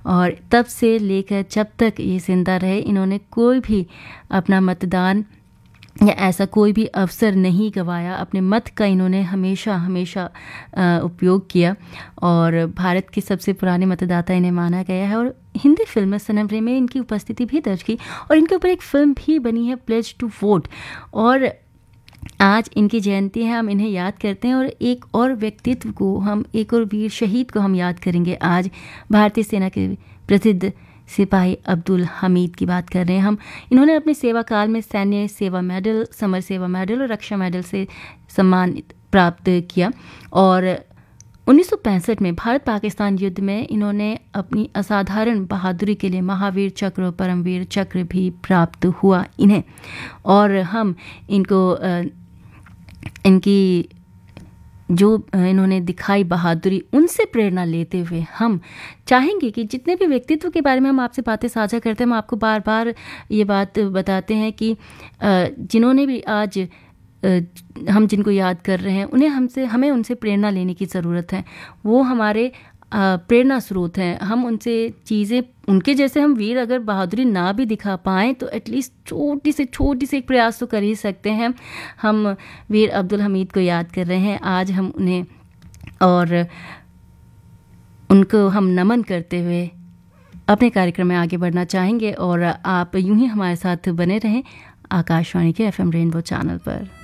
और तब से लेकर जब तक ये ज़िंदा रहे इन्होंने कोई भी अपना मतदान या ऐसा कोई भी अवसर नहीं गंवाया। अपने मत का इन्होंने हमेशा हमेशा उपयोग किया और भारत के सबसे पुराने मतदाता इन्हें माना गया है। और हिंदी फिल्म सनम रे में इनकी उपस्थिति भी दर्ज की और इनके ऊपर एक फ़िल्म भी बनी है, प्लेज टू वोट। और आज इनकी जयंती है, हम इन्हें याद करते हैं। और एक और व्यक्तित्व को हम, एक और वीर शहीद को हम याद करेंगे आज। भारतीय सेना के प्रसिद्ध सिपाही अब्दुल हमीद की बात कर रहे हैं हम। इन्होंने अपने सेवा काल में सैन्य सेवा मेडल, समर सेवा मेडल और रक्षा मेडल से सम्मान प्राप्त किया। और 1965 में भारत पाकिस्तान युद्ध में इन्होंने अपनी असाधारण बहादुरी के लिए महावीर चक्र और परमवीर चक्र भी प्राप्त हुआ इन्हें। और हम इनको इनकी जो इन्होंने दिखाई बहादुरी, उनसे प्रेरणा लेते हुए हम चाहेंगे कि जितने भी व्यक्तित्व के बारे में हम आपसे बातें साझा करते हैं, हम आपको बार बार ये बात बताते हैं कि जिन्होंने भी आज हम जिनको याद कर रहे हैं हमें उनसे प्रेरणा लेने की ज़रूरत है। वो हमारे प्रेरणा स्रोत हैं। हम उनसे चीज़ें, उनके जैसे हम वीर अगर बहादुरी ना भी दिखा पाएँ तो एटलीस्ट छोटी से एक प्रयास तो कर ही सकते हैं। हम वीर अब्दुल हमीद को याद कर रहे हैं आज हम उन्हें, और उनको हम नमन करते हुए अपने कार्यक्रम में आगे बढ़ना चाहेंगे। और आप यूं ही हमारे साथ बने रहें आकाशवाणी के FM रेनबो चैनल पर।